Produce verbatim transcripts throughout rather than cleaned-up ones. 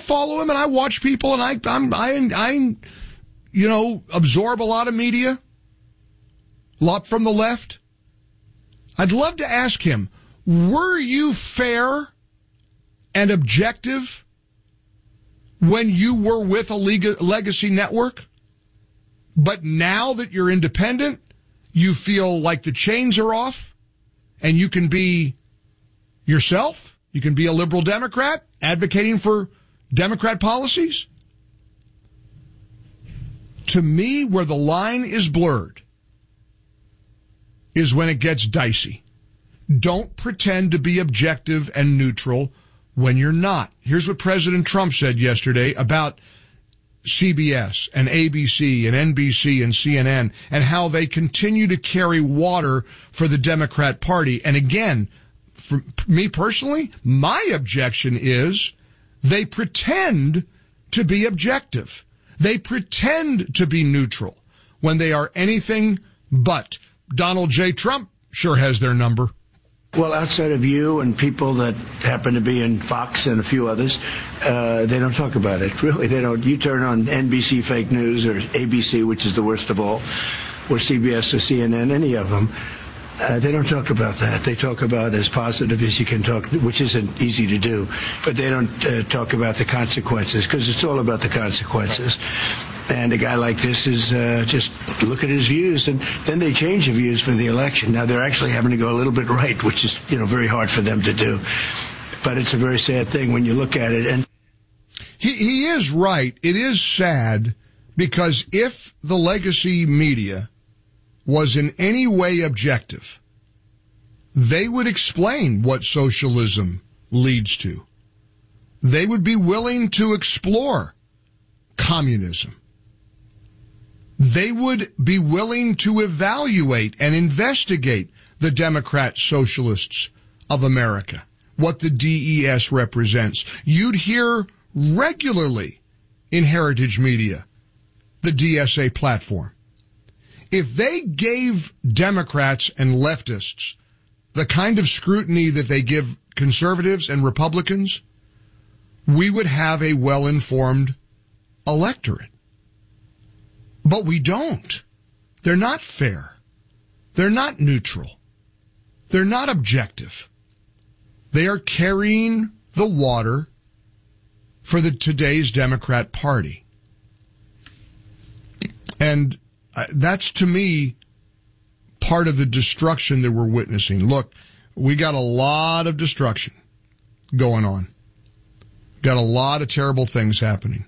follow him and I watch people and I, I'm, I, I, you know, absorb a lot of media, a lot from the left. I'd love to ask him, were you fair and objective when you were with a leg- legacy network? But now that you're independent, you feel like the chains are off and you can be yourself? You can be a liberal Democrat advocating for Democrat policies? To me, where the line is blurred is when it gets dicey. Don't pretend to be objective and neutral when you're not. Here's what President Trump said yesterday about C B S and A B C and N B C and C N N and how they continue to carry water for the Democrat Party. And again, for me personally, my objection is they pretend to be objective. They pretend to be neutral when they are anything but. Donald J. Trump sure has their number. Well, outside of you and people that happen to be in Fox and a few others, uh, they don't talk about it. Really, they don't. You turn on N B C fake news or A B C, which is the worst of all, or C B S or C N N, any of them. Uh, they don't talk about that. They talk about as positive as you can talk, which isn't easy to do. But they don't uh, talk about the consequences, because it's all about the consequences. And a guy like this is uh, just look at his views, and then they change the views for the election. Now they're actually having to go a little bit right, which is, you know, very hard for them to do. But it's a very sad thing when you look at it. And he he is right. It is sad, because if the legacy media was in any way objective, they would explain what socialism leads to. They would be willing to explore communism. They would be willing to evaluate and investigate the Democrat Socialists of America, what the D E S represents. You'd hear regularly in Heritage Media the D S A platform. If they gave Democrats and leftists the kind of scrutiny that they give conservatives and Republicans, we would have a well-informed electorate. But we don't. They're not fair. They're not neutral. They're not objective. They are carrying the water for the today's Democrat Party. And uh, that's, to me, part of the destruction that we're witnessing. Look, we got a lot of destruction going on. Got a lot of terrible things happening.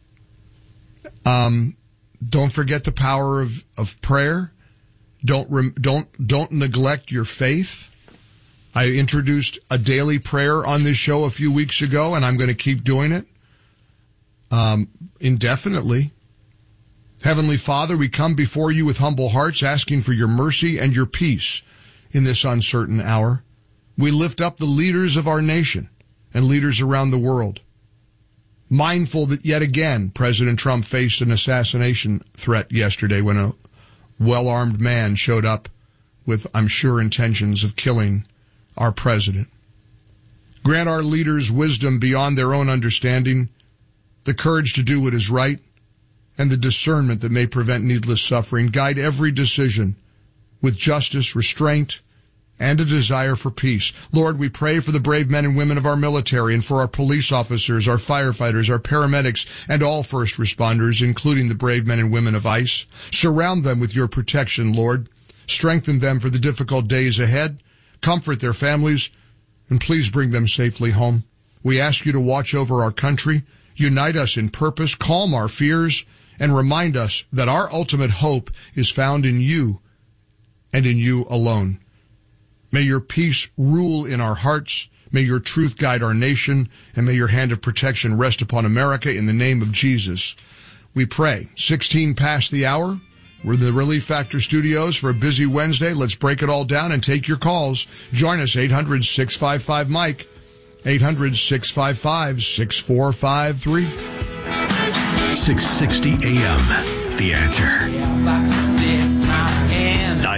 Um, don't forget the power of, of prayer. Don't, rem, don't, don't neglect your faith. I introduced a daily prayer on this show a few weeks ago, and I'm going to keep doing it, um, indefinitely. Heavenly Father, we come before you with humble hearts, asking for your mercy and your peace in this uncertain hour. We lift up the leaders of our nation and leaders around the world, mindful that yet again President Trump faced an assassination threat yesterday when a well-armed man showed up with, I'm sure, intentions of killing our president. Grant our leaders wisdom beyond their own understanding, the courage to do what is right, and the discernment that may prevent needless suffering. Guide every decision with justice, restraint, and a desire for peace. Lord, we pray for the brave men and women of our military and for our police officers, our firefighters, our paramedics, and all first responders, including the brave men and women of ICE. Surround them with your protection, Lord. Strengthen them for the difficult days ahead. Comfort their families, and please bring them safely home. We ask you to watch over our country, unite us in purpose, calm our fears, and remind us that our ultimate hope is found in you and in you alone. May your peace rule in our hearts. May your truth guide our nation, and may your hand of protection rest upon America in the name of Jesus. We pray. sixteen past the hour. We're in the Relief Factor studios for a busy Wednesday. Let's break it all down and take your calls. Join us, eight hundred, six five five, Mike, eight hundred, six five five, six four five three. six sixty A M, The Answer.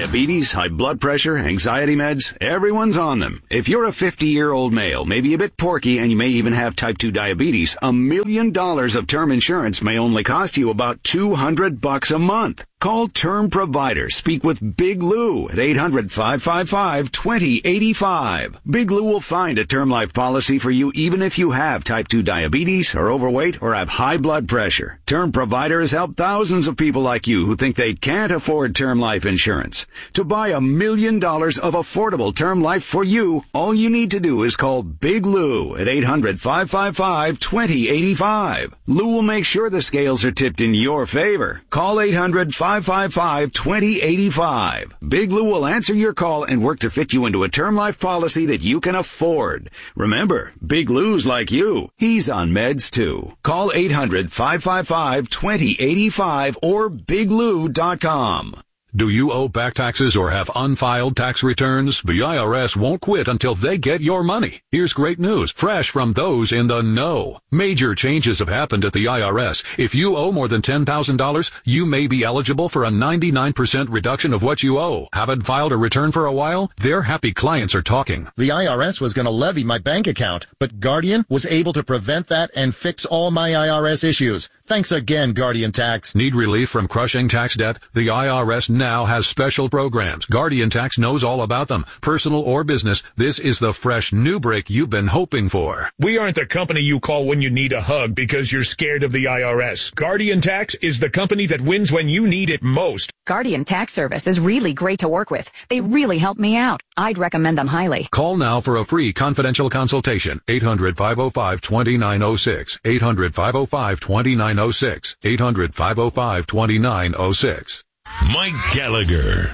Diabetes, high blood pressure, anxiety meds, everyone's on them. If you're a fifty-year-old male, maybe a bit porky, and you may even have type two diabetes, a million dollars of term insurance may only cost you about two hundred bucks a month. Call Term Provider. Speak with Big Lou at eight hundred, five five five, two zero eight five. Big Lou will find a term life policy for you even if you have type two diabetes, are overweight, or have high blood pressure. Term Provider has helped thousands of people like you who think they can't afford term life insurance. To buy a million dollars of affordable term life for you, all you need to do is call Big Lou at eight hundred, five five five, two zero eight five. Lou will make sure the scales are tipped in your favor. Call eight hundred, five five five, two zero eight five. Big Lou will answer your call and work to fit you into a term life policy that you can afford. Remember, Big Lou's like you. He's on meds too. Call eight hundred, five five five, two zero eight five or big lou dot com. Do you owe back taxes or have unfiled tax returns? The I R S won't quit until they get your money. Here's great news, fresh from those in the know. Major changes have happened at the I R S. If you owe more than ten thousand dollars, you may be eligible for a ninety-nine percent reduction of what you owe. Haven't filed a return for a while? Their happy clients are talking. The I R S was going to levy my bank account, but Guardian was able to prevent that and fix all my I R S issues. Thanks again, Guardian Tax. Need relief from crushing tax debt? The I R S now has special programs. Guardian Tax knows all about them. Personal or business, this is the fresh new break you've been hoping for. We aren't the company you call when you need a hug because you're scared of the I R S. Guardian Tax is the company that wins when you need it most. Guardian Tax Service is really great to work with. They really help me out. I'd recommend them highly. Call now for a free confidential consultation. eight hundred, five oh five, two nine oh six. eight hundred, five oh five, two nine oh six. eight hundred, five oh five, two nine oh six. Mike Gallagher.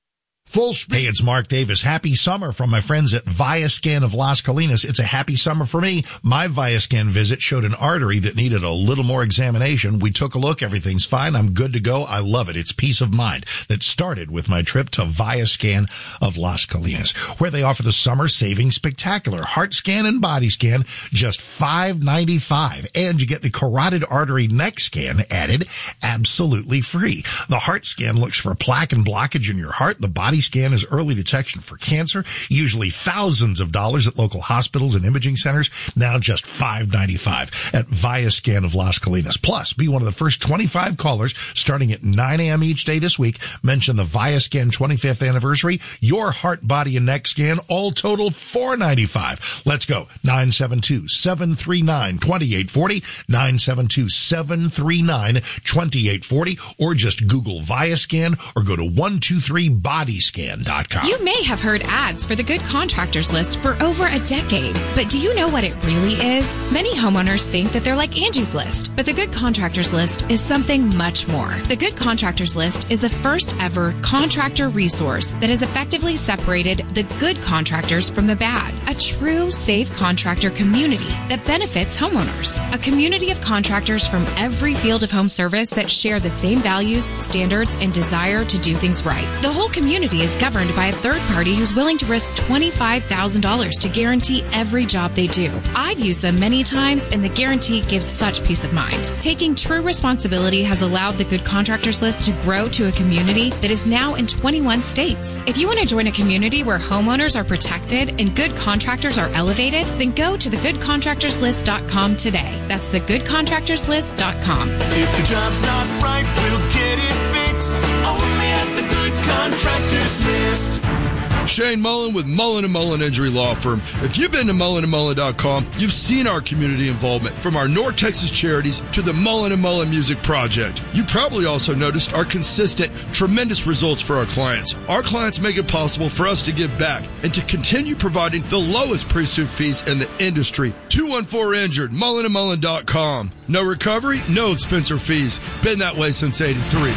Full speed. Hey, it's Mark Davis. Happy summer from my friends at Viascan of Las Colinas. It's a happy summer for me. My Viascan visit showed an artery that needed a little more examination. We took a look. Everything's fine. I'm good to go. I love it. It's peace of mind that started with my trip to Viascan of Las Colinas, where they offer the summer savings spectacular. Heart scan and body scan, just five ninety-five. And you get the carotid artery neck scan added absolutely free. The heart scan looks for plaque and blockage in your heart. The body scan is early detection for cancer, usually thousands of dollars at local hospitals and imaging centers, now just five ninety-five at Viascan of Las Colinas. Plus, be one of the first twenty-five callers starting at nine a.m. each day this week. Mention the Viascan twenty-fifth anniversary, your heart, body, and neck scan, all total four ninety-five. Let's go. nine seven two, seven three nine, two eight four zero, nine seven two, seven three nine, two eight four zero, or just Google Viascan or go to one two three body scan dot com. You may have heard ads for the Good Contractors List for over a decade, but do you know what it really is? Many homeowners think that they're like Angie's List, but the Good Contractors List is something much more. The Good Contractors List is the first ever contractor resource that has effectively separated the good contractors from the bad. A true safe contractor community that benefits homeowners. A community of contractors from every field of home service that share the same values, standards, and desire to do things right. The whole community is governed by a third party who's willing to risk twenty-five thousand dollars to guarantee every job they do. I've used them many times, and the guarantee gives such peace of mind. Taking true responsibility has allowed the Good Contractors List to grow to a community that is now in twenty-one states. If you want to join a community where homeowners are protected and good contractors are elevated, then go to the good contractors list dot com today. That's the good contractors list dot com. If the job's not right, we'll get it fixed. Only at the Good Contractors List. Shane Mullen with Mullen and Mullen Injury Law Firm. If you've been to mullen and mullen dot com, you've seen our community involvement from our North Texas charities to the Mullen and Mullen Music Project. You probably also noticed our consistent, tremendous results for our clients. Our clients make it possible for us to give back and to continue providing the lowest pre-suit fees in the industry. two one four injured, mullen and mullen dot com. No recovery, no expense or fees. Been that way since eighty-three.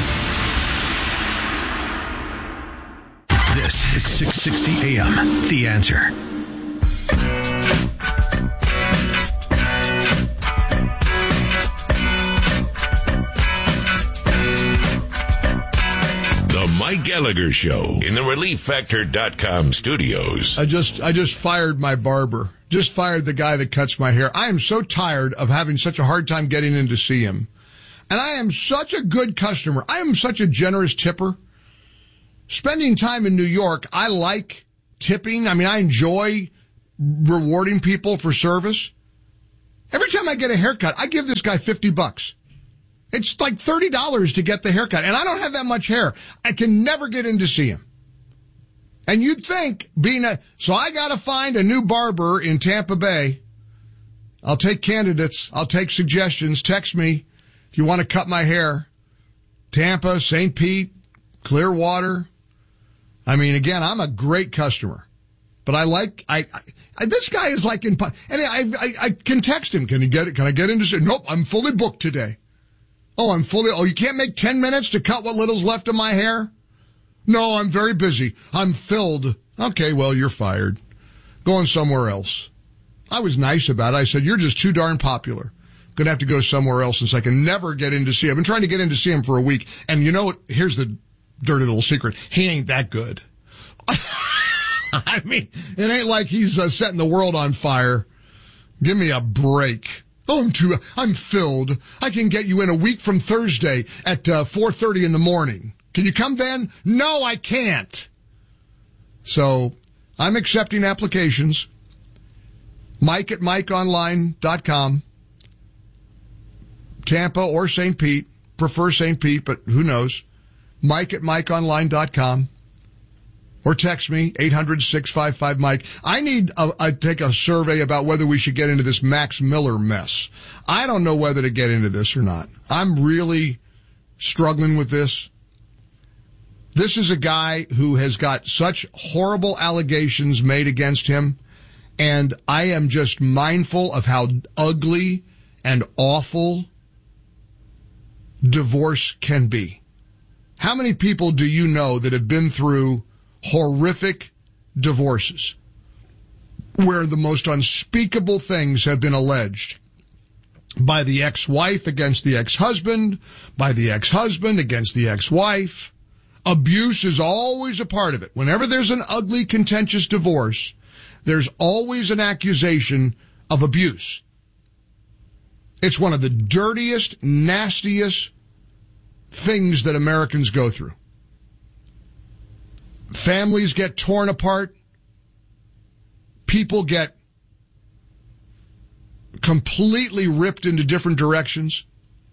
This is six sixty A M, The Answer. The Mike Gallagher Show in the relief factor dot com studios. I just, I just fired my barber. Just fired the guy that cuts my hair. I am so tired of having such a hard time getting in to see him. And I am such a good customer. I am such a generous tipper. spending time in New York, I like tipping. I mean, I enjoy rewarding people for service. Every time I get a haircut, I give this guy fifty bucks. It's like thirty dollars to get the haircut, and I don't have that much hair. I can never get in to see him. And you'd think, being a, so I gotta find a new barber in Tampa Bay. I'll take candidates. I'll take suggestions. Text me if you want to cut my hair. Tampa, Saint Pete, Clearwater. I mean, again, I'm a great customer, but I like, I, I this guy is like in, and I, I, I can text him. Can you get it? Can I get in to say, nope, I'm fully booked today. Oh, I'm fully, oh, you can't make ten minutes to cut what little's left of my hair? No, I'm very busy. I'm filled. Okay, well, you're fired. Going somewhere else. I was nice about it. I said, you're just too darn popular. Going to have to go somewhere else since I can never get in to see him. I've been trying to get in to see him for a week. And you know what? Here's the dirty little secret. He ain't that good. I mean, it ain't like he's uh, setting the world on fire. Give me a break. Oh, I'm too, I'm filled. I can get you in a week from Thursday at uh, four thirty in the morning. Can you come then? No, I can't. So I'm accepting applications. Mike at Mike Online dot com. Tampa or Saint Pete. Prefer Saint Pete, but who knows. Mike at Mike Online dot com. Or text me, eight hundred, six five five, Mike. I need a, I take a survey about whether we should get into this Max Miller mess. I don't know whether to get into this or not. I'm really struggling with this. This is a guy who has got such horrible allegations made against him, and I am just mindful of how ugly and awful divorce can be. How many people do you know that have been through horrific divorces where the most unspeakable things have been alleged by the ex-wife against the ex-husband, by the ex-husband against the ex-wife? Abuse is always a part of it. Whenever there's an ugly, contentious divorce, there's always an accusation of abuse. It's one of the dirtiest, nastiest things that Americans go through. Families get torn apart. People get completely ripped into different directions.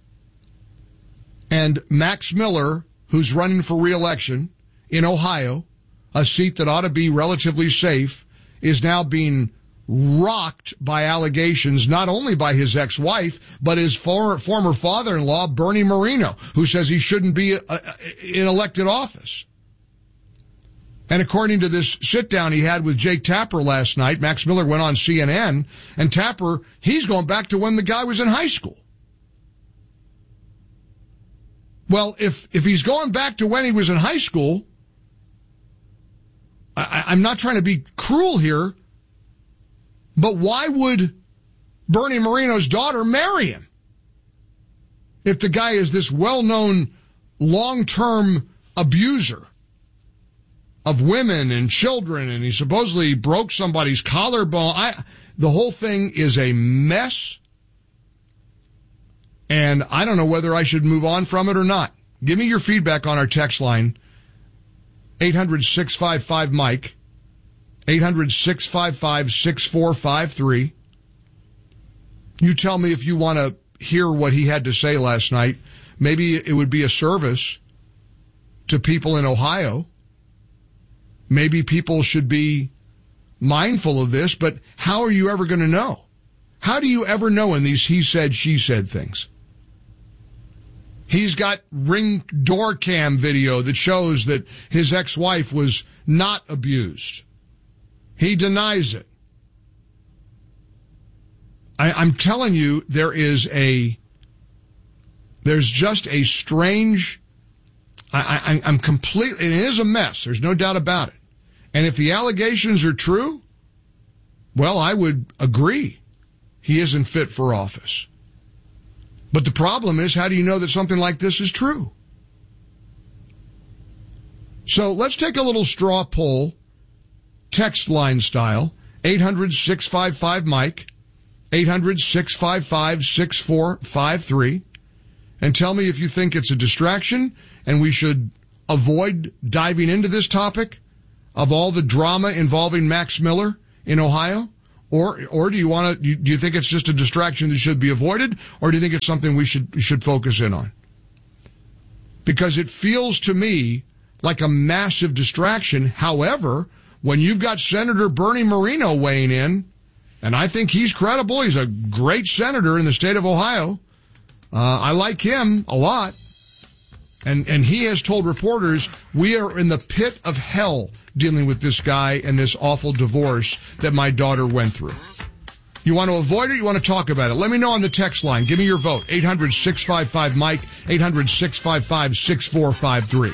And Max Miller, who's running for re-election in Ohio, a seat that ought to be relatively safe, is now being rocked by allegations, not only by his ex-wife, but his former, former father-in-law, Bernie Moreno, who says he shouldn't be uh, in elected office. And according to this sit-down he had with Jake Tapper last night, Max Miller went on C N N, and Tapper, he's going back to when the guy was in high school. Well, if if he's going back to when he was in high school, I, I'm not trying to be cruel here, but why would Bernie Moreno's daughter marry him? If the guy is this well-known long-term abuser of women and children, and he supposedly broke somebody's collarbone. I, the whole thing is a mess, and I don't know whether I should move on from it or not. Give me your feedback on our text line, eight hundred, six five five, Mike, eight hundred, six five five, six four five three. You tell me if you want to hear what he had to say last night. Maybe it would be a service to people in Ohio. Maybe people should be mindful of this, but how are you ever going to know? How do you ever know in these he said, she said things? He's got Ring door cam video that shows that his ex-wife was not abused. He denies it. I, I'm telling you, there is a, there's just a strange, I, I, I'm completely, it is a mess. There's no doubt about it. And if the allegations are true, well, I would agree. He isn't fit for office. But the problem is, how do you know that something like this is true? So let's take a little straw poll, text line style, eight hundred, six five five, Mike, eight hundred, six five five, six four five three, and tell me if you think it's a distraction and we should avoid diving into this topic of all the drama involving Max Miller in Ohio? Or, or do you want to, do you think it's just a distraction that should be avoided? Or do you think it's something we should, should focus in on? Because it feels to me like a massive distraction. However, when you've got Senator Bernie Moreno weighing in, and I think he's credible, he's a great senator in the state of Ohio. Uh, I like him a lot. And, and he has told reporters, we are in the pit of hell dealing with this guy and this awful divorce that my daughter went through. You want to avoid it? You want to talk about it? Let me know on the text line. Give me your vote. eight hundred, six five five, Mike, eight hundred, six five five, six four five three.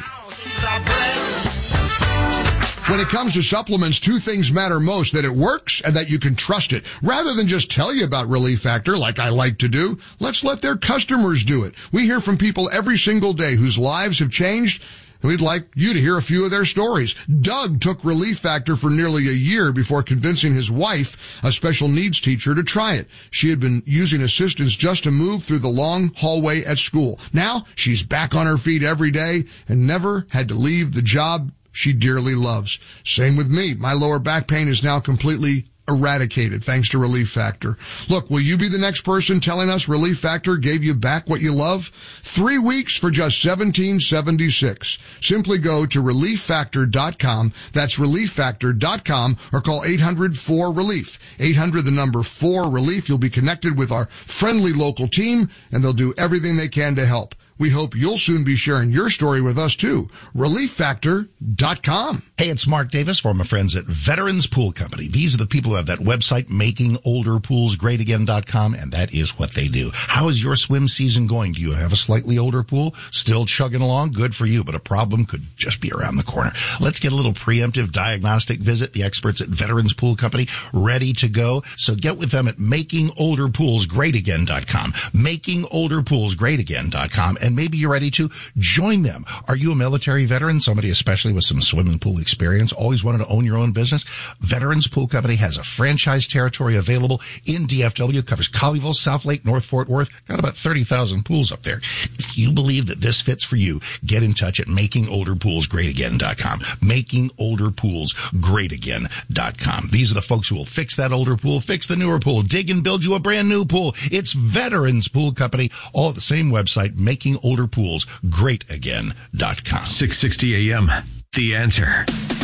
When it comes to supplements, two things matter most, that it works and that you can trust it. Rather than just tell you about Relief Factor like I like to do, let's let their customers do it. We hear from people every single day whose lives have changed, and we'd like you to hear a few of their stories. Doug took Relief Factor for nearly a year before convincing his wife, a special needs teacher, to try it. She had been using assistance just to move through the long hallway at school. Now she's back on her feet every day and never had to leave the job she dearly loves. Same with me. My lower back pain is now completely eradicated thanks to Relief Factor. Look, will you be the next person telling us Relief Factor gave you back what you love? Three weeks for just seventeen seventy-six. Simply go to relief factor dot com. That's relief factor dot com, or call eight hundred four relief. eight hundred, the number four relief. You'll be connected with our friendly local team, and they'll do everything they can to help. We hope you'll soon be sharing your story with us, too. relief factor dot com. Hey, it's Mark Davis from my friends at Veterans Pool Company. These are the people who have that website, making older pools great again dot com, and that is what they do. How is your swim season going? Do you have a slightly older pool? Still chugging along? Good for you, but a problem could just be around the corner. Let's get a little preemptive diagnostic visit. The experts at Veterans Pool Company ready to go. So get with them at making older pools great again dot com. making older pools great again dot com. And maybe you're ready to join them. Are you a military veteran? Somebody especially with some swimming pool experience? Always wanted to own your own business? Veterans Pool Company has a franchise territory available in D F W. Covers Colleyville, South Lake, North Fort Worth. Got about thirty thousand pools up there. If you believe that this fits for you, get in touch at making older pools great again dot com. making older pools great again dot com. These are the folks who will fix that older pool, fix the newer pool, dig and build you a brand new pool. It's Veterans Pool Company, all at the same website, making older pools great again dot com. six sixty A M, The Answer.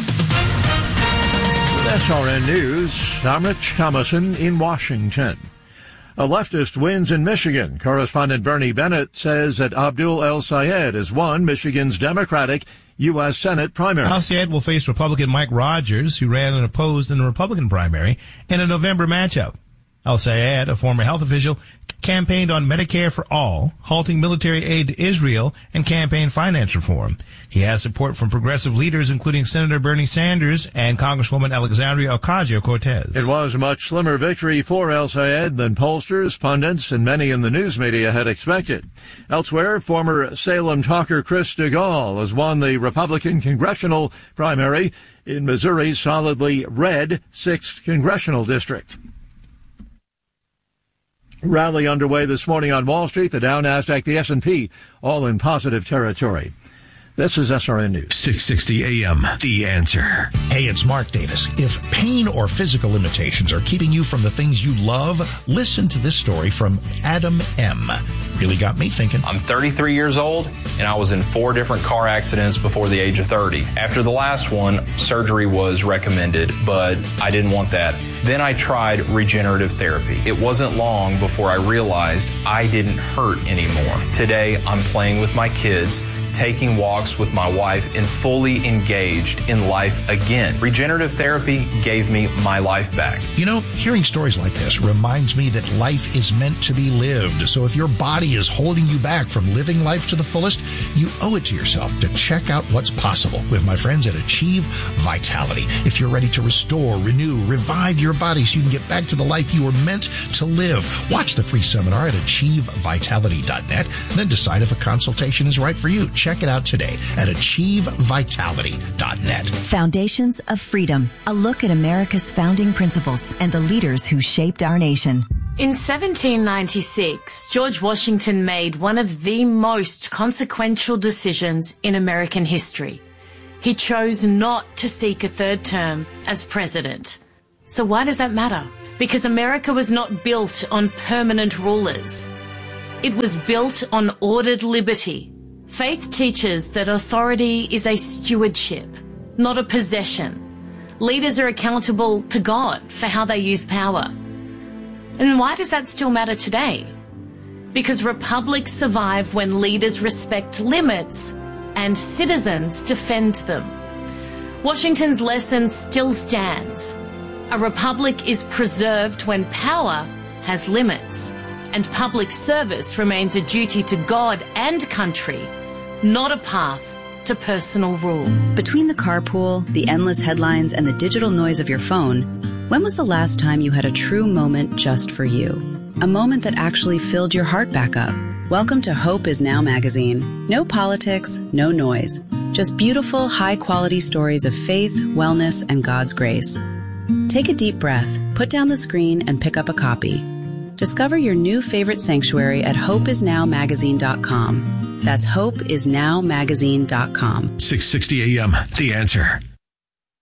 With S R N News, I'm Rich Thomason in Washington. A leftist wins in Michigan. Correspondent Bernie Bennett says that Abdul El-Sayed has won Michigan's Democratic U S Senate primary. El-Sayed will face Republican Mike Rogers, who ran unopposed in the Republican primary, in a November matchup. El-Sayed, a former health official, campaigned on Medicare for all, halting military aid to Israel, and campaign finance reform. He has support from progressive leaders, including Senator Bernie Sanders and Congresswoman Alexandria Ocasio-Cortez. It was a much slimmer victory for El-Sayed than pollsters, pundits, and many in the news media had expected. Elsewhere, former Salem talker Chris DeGaulle has won the Republican congressional primary in Missouri's solidly red sixth congressional district. Rally underway this morning on Wall Street, the Dow, Nasdaq, the S and P, all in positive territory. This is S R N News. six sixty A M, The Answer. Hey, it's Mark Davis. If pain or physical limitations are keeping you from the things you love, listen to this story from Adam M. Really got me thinking. I'm thirty-three years old, and I was in four different car accidents before the age of thirty. After the last one, surgery was recommended, but I didn't want that. Then I tried regenerative therapy. It wasn't long before I realized I didn't hurt anymore. Today, I'm playing with my kids, taking walks with my wife, and fully engaged in life again. Regenerative therapy gave me my life back. You know, hearing stories like this reminds me that life is meant to be lived. So if your body is holding you back from living life to the fullest, you owe it to yourself to check out what's possible with my friends at Achieve Vitality. If you're ready to restore, renew, revive your body so you can get back to the life you were meant to live, watch the free seminar at achieve vitality dot net, and then decide if a consultation is right for you. Check it out today at achieve vitality dot net. Foundations of Freedom, a look at America's founding principles and the leaders who shaped our nation. In seventeen ninety-six, George Washington made one of the most consequential decisions in American history. He chose not to seek a third term as president. So why does that matter? Because America was not built on permanent rulers. It was built on ordered liberty. Faith teaches that authority is a stewardship, not a possession. Leaders are accountable to God for how they use power. And why does that still matter today? Because republics survive when leaders respect limits and citizens defend them. Washington's lesson still stands. A republic is preserved when power has limits, and public service remains a duty to God and country, not a path to personal rule. Between the carpool, the endless headlines, and the digital noise of your phone, when was the last time you had a true moment just for you? A moment that actually filled your heart back up. Welcome to Hope Is Now magazine. No politics, no noise. Just beautiful, high-quality stories of faith, wellness, and God's grace. Take a deep breath, put down the screen, and pick up a copy. Discover your new favorite sanctuary at hope is now magazine dot com. That's hope is now magazine dot com. six sixty A M, The Answer.